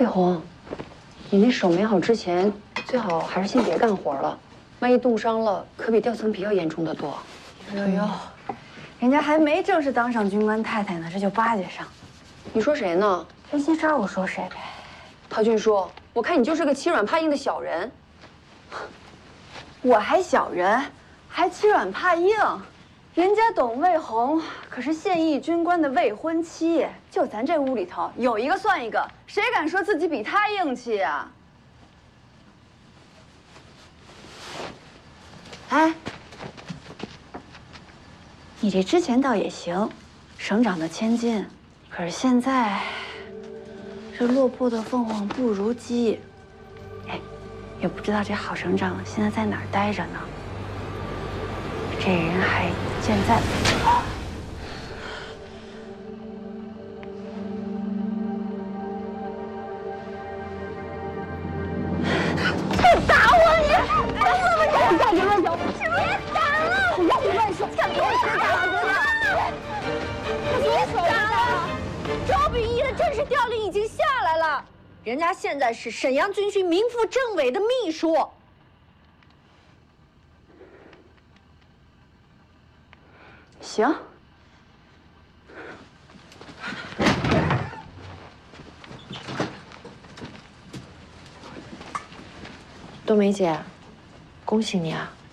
魏红，你那手没好之前，最好还是先别干活了，万一冻伤了，可比掉层皮要严重的多。 哟，人家还没正式当上军官太太呢，这就巴结上。 你说谁呢？ 真心知道我说谁呗。 陶俊书，我看你就是个欺软怕硬的小人。 我还小人，还欺软怕硬。人家董卫红可是现役军官的未婚妻，就咱这屋里头有一个算一个，谁敢说自己比她硬气啊？哎，你这之前倒也行，省长的千金，可是现在这落魄的凤凰不如鸡。哎，也不知道这郝省长现在在哪儿待着呢？这人还健在。你打我！你敢这么干？别乱讲！别打了！不要胡乱说！敢给我打了，姑娘！别打了！招兵役的正式调令已经下来了，人家现在是沈阳军区名副政委的秘书。行。 冬梅姐，恭喜你啊！